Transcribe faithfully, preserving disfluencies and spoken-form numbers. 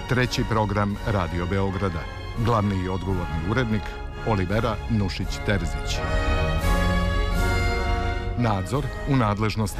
treći program Radio Beograda. Glavni i odgovorni urednik Olivera Nušić-Terzić. Nadzor u nadležnosti